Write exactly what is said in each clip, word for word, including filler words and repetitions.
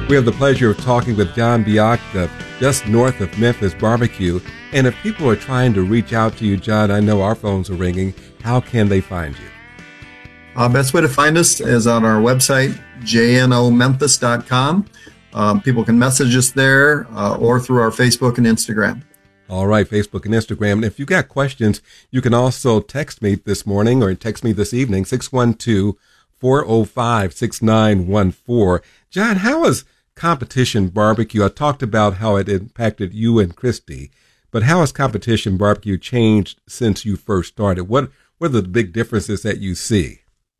We have the pleasure of talking with John Bioch, uh, just north of Memphis Barbecue. And if people are trying to reach out to you, John, I know our phones are ringing. How can they find you? Uh, best way to find us is on our website, j n o memphis dot com. Um, people can message us there uh, or through our Facebook and Instagram. All right, Facebook and Instagram. And if you've got questions, you can also text me this morning or text me this evening, six one two, four oh five, six nine one four. John, how is Competition Barbecue? I talked about how it impacted you and Christy, but how has Competition Barbecue changed since you first started? What, what are the big differences that you see?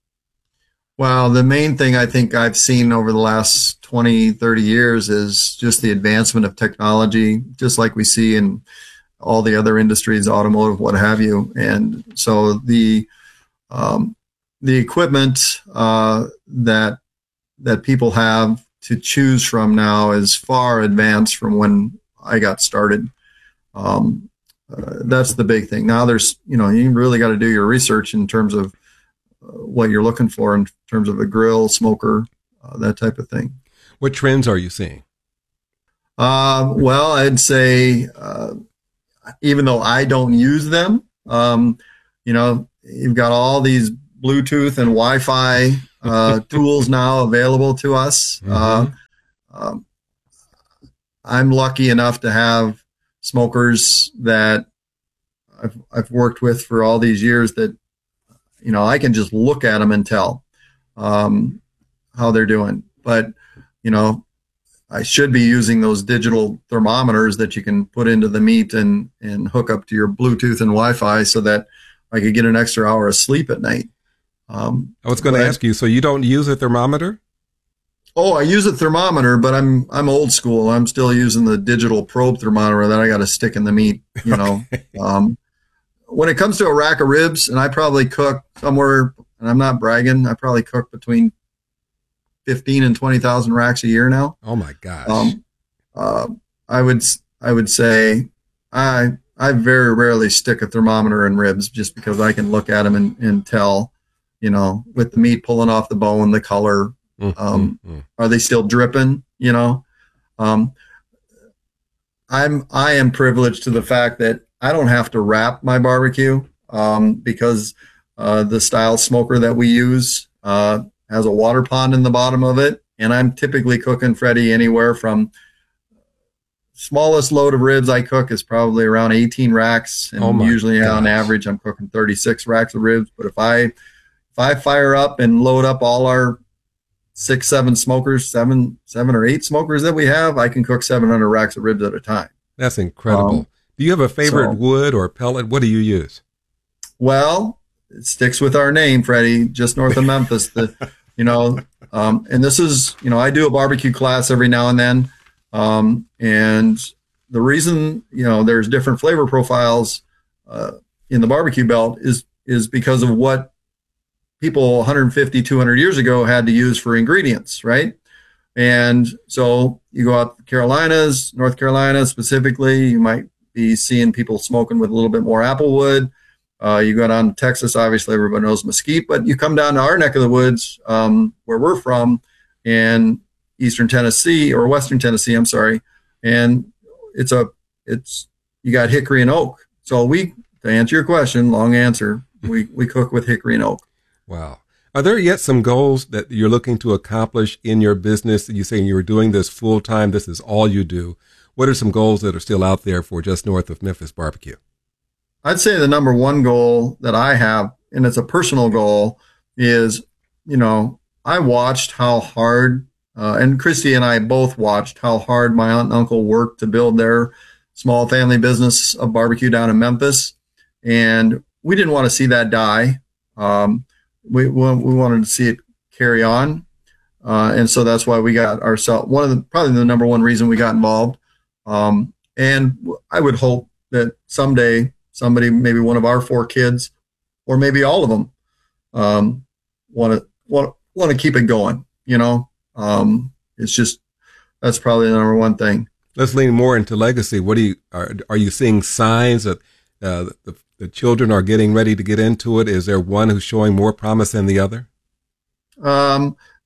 Well, the main thing I think I've seen over the last twenty, thirty years is just the advancement of technology, just like we see in all the other industries, automotive, what have you. And so the um, the equipment uh, that that people have to choose from now is far advanced from when I got started. Um, uh, that's the big thing. Now there's, you know, you really got to do your research in terms of uh, what you're looking for in terms of a grill, smoker, uh, that type of thing. What trends are you seeing? Uh, well, I'd say, uh, even though I don't use them, um, you know, you've got all these Bluetooth and Wi-Fi uh, tools now available to us. Mm-hmm. Uh, um, I'm lucky enough to have smokers that I've, I've worked with for all these years that, you know, I can just look at them and tell um, how they're doing. But, you know, I should be using those digital thermometers that you can put into the meat and, and hook up to your Bluetooth and Wi-Fi so that I could get an extra hour of sleep at night. Um, I was going to ask you, so you don't use a thermometer? Oh, I use a thermometer, but I'm I'm old school. I'm still using the digital probe thermometer that I got to stick in the meat, you know. Okay. Um, when it comes to a rack of ribs, and I probably cook somewhere, and I'm not bragging, I probably cook between fifteen and twenty thousand racks a year now. Oh my gosh. Um, uh, I would I would say I I very rarely stick a thermometer in ribs just because I can look at them and, and tell, you know, with the meat pulling off the bone, the color, mm-hmm. um, mm-hmm. are they still dripping? You know, um, I'm I am privileged to the fact that I don't have to wrap my barbecue um, because uh, the style smoker that we use uh, has a water pond in the bottom of it, and I'm typically cooking, Freddie, anywhere from smallest load of ribs I cook is probably around eighteen racks, and oh usually gosh. on average I'm cooking thirty-six racks of ribs. But if I if I fire up and load up all our six, seven smokers, seven, seven or eight smokers that we have, I can cook seven hundred racks of ribs at a time. That's incredible. Um, do you have a favorite so, wood or pellet? What do you use? Well, it sticks with our name, Freddie, just north of Memphis. The, you know, um, and this is, you know, I do a barbecue class every now and then. Um, and the reason, you know, there's different flavor profiles uh, in the barbecue belt is, is because of what people one hundred fifty, two hundred years ago had to use for ingredients, right? And so you go out to the Carolinas, North Carolina specifically, you might be seeing people smoking with a little bit more apple wood. Uh, you go down to Texas, obviously everybody knows mesquite, but you come down to our neck of the woods, um, where we're from, in Eastern Tennessee or Western Tennessee, I'm sorry, and it's a it's you got hickory and oak. So we, to answer your question, long answer, we we cook with hickory and oak. Wow. Are there yet some goals that you're looking to accomplish in your business? You saying you were doing this full time. This is all you do. What are some goals that are still out there for just north of Memphis Barbecue? I'd say the number one goal that I have, and it's a personal goal, is, you know, I watched how hard, uh, and Christy and I both watched how hard my aunt and uncle worked to build their small family business of barbecue down in Memphis. And we didn't want to see that die. Um, we, we wanted to see it carry on. Uh, and so that's why we got ourselves, one of the, probably the number one reason we got involved. Um, and I would hope that someday somebody, maybe one of our four kids, or maybe all of them, um, want to want want to keep it going. You know, um, it's just that's probably the number one thing. Let's lean more into legacy. What do you are? Are you seeing signs that uh, the, the children are getting ready to get into it? Is there one who's showing more promise than the other? Um,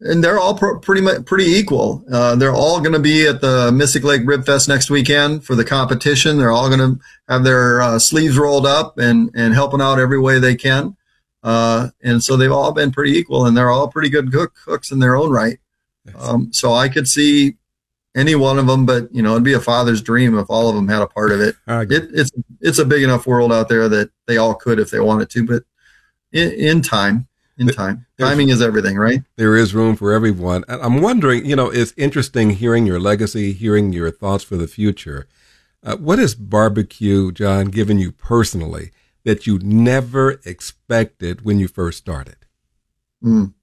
and they're all pr- pretty much pretty equal. Uh, they're all going to be at the Mystic Lake Rib Fest next weekend for the competition. They're all going to have their uh, sleeves rolled up and, and helping out every way they can. Uh, and so they've all been pretty equal, and they're all pretty good cook, cooks in their own right. Um, so I could see any one of them, but you know, it'd be a father's dream if all of them had a part of it. it it's it's a big enough world out there that they all could if they wanted to, but in, in time. In time. Timing is everything, right? There is room for everyone. I'm wondering, you know, it's interesting hearing your legacy, hearing your thoughts for the future. Uh, what has barbecue, John, given you personally that you never expected when you first started? Mm.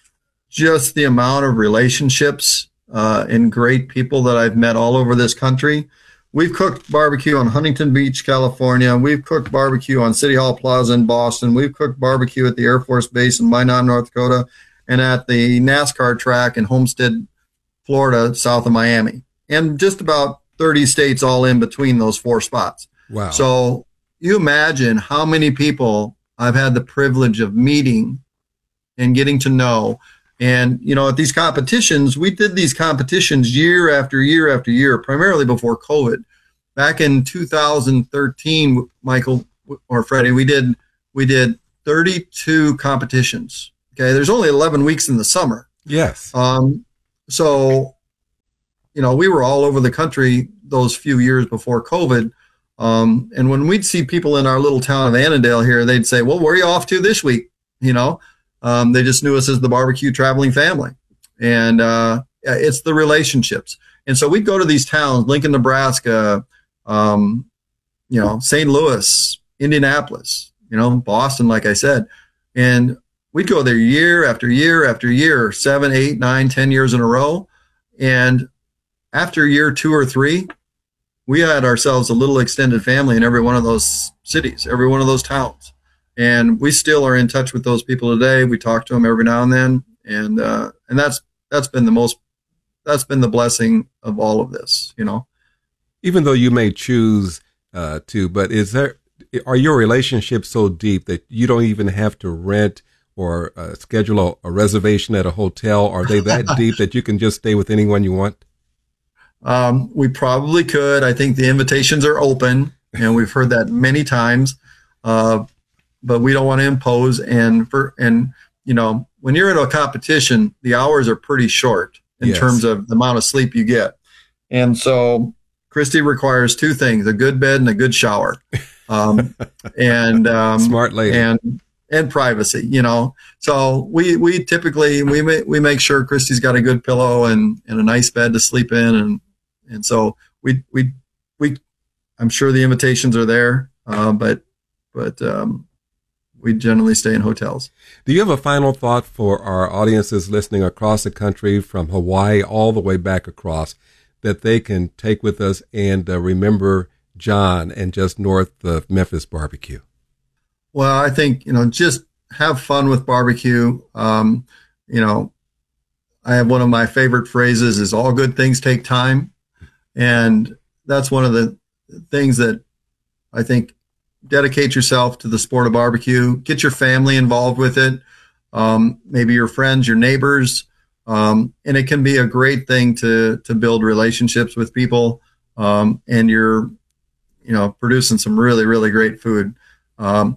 Just the amount of relationships uh, and great people that I've met all over this country. We've cooked barbecue on Huntington Beach, California. We've cooked barbecue on City Hall Plaza in Boston. We've cooked barbecue at the Air Force Base in Minot, North Dakota, and at the NASCAR track in Homestead, Florida, south of Miami, and just about thirty states all in between those four spots. Wow. So you imagine how many people I've had the privilege of meeting and getting to know. And, you know, at these competitions, we did these competitions year after year after year, primarily before COVID. Back in two thousand thirteen, Michael or Freddie, we did we did thirty-two competitions. Okay, there's only eleven weeks in the summer. Yes. Um, so, you know, we were all over the country those few years before COVID. Um, and when we'd see people in our little town of Annandale here, they'd say, well, where are you off to this week? You know, um, they just knew us as the barbecue traveling family. And uh, it's the relationships. And so we'd go to these towns, Lincoln, Nebraska, um, you know, Saint Louis, Indianapolis, you know, Boston, like I said. And we'd go there year after year after year, seven, eight, nine, ten years in a row. And after year two or three, we had ourselves a little extended family in every one of those cities, every one of those towns. And we still are in touch with those people today. We talk to them every now and then. And, uh, and that's, that's been the most, that's been the blessing of all of this, you know. Even though you may choose uh, to, but is there, are your relationships so deep that you don't even have to rent or uh, schedule a, a reservation at a hotel? Are they that deep that you can just stay with anyone you want? Um, we probably could. I think the invitations are open, and we've heard that many times. Uh, but we don't want to impose. And for, and, you know, when you're in a competition, the hours are pretty short in yes. terms of the amount of sleep you get. And so Christy requires two things, a good bed and a good shower. Um, and, um, smart lady. And, and privacy, you know. So we, we typically, we make, we make sure Christy's got a good pillow and, and a nice bed to sleep in. And, and so we, we, we, I'm sure the invitations are there. Uh, but, but, um, we generally stay in hotels. Do you have a final thought for our audiences listening across the country from Hawaii all the way back across that they can take with us and uh, remember John and just north of Memphis barbecue? Well, I think, you know, just have fun with barbecue. Um, you know, I have one of my favorite phrases is all good things take time. And that's one of the things that I think dedicate yourself to the sport of barbecue, get your family involved with it. Um, maybe your friends, your neighbors. Um, and it can be a great thing to, to build relationships with people. Um, and you're, you know, producing some really, really great food. Um,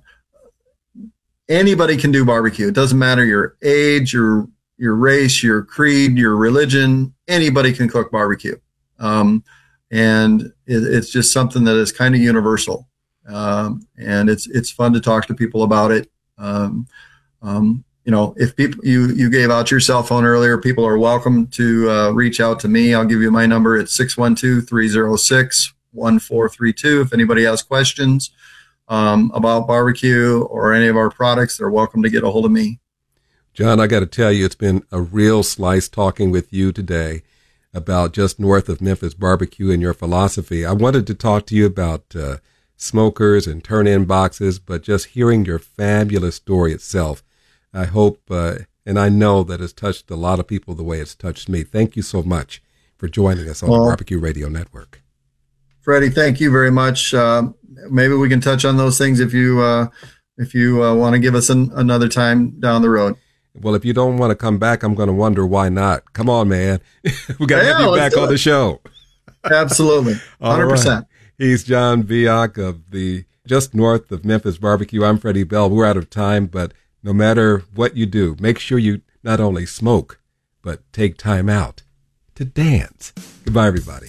anybody can do barbecue. It doesn't matter your age, your, your race, your creed, your religion, anybody can cook barbecue. Um, and it, it's just something that is kind of universal. Um, and it's, it's fun to talk to people about it. Um, um, you know, if people, you, you gave out your cell phone earlier, people are welcome to, uh, reach out to me. I'll give you my number. It's six one two, three oh six, one four three two. If anybody has questions, um, about barbecue or any of our products, they're welcome to get a hold of me. John, I got to tell you, it's been a real slice talking with you today about just north of Memphis barbecue and your philosophy. I wanted to talk to you about, uh, smokers and turn-in boxes, but just hearing your fabulous story itself, I hope uh, and I know that it's touched a lot of people the way it's touched me. Thank you so much for joining us on well, the Barbecue Radio Network. Freddie, thank you very much. Uh, maybe we can touch on those things if you uh, if you uh, want to give us an, another time down the road. Well, if you don't want to come back, I'm going to wonder why not. Come on, man. We got to yeah, have you back on it. the show. Absolutely. one hundred percent. Right. He's John Viak of the just north of Memphis Barbecue. I'm Freddie Bell. We're out of time, but no matter what you do, make sure you not only smoke, but take time out to dance. Goodbye, everybody.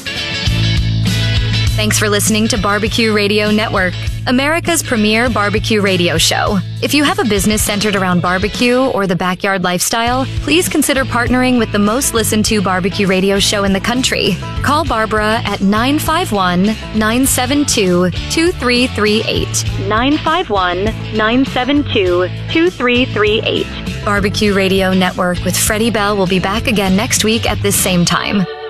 Thanks for listening to Barbecue Radio Network, America's premier barbecue radio show. If you have a business centered around barbecue or the backyard lifestyle, please consider partnering with the most listened to barbecue radio show in the country. Call Barbara at nine five one, nine seven two, two three three eight. nine five one, nine seven two, two three three eight. Barbecue Radio Network with Freddie Bell will be back again next week at this same time.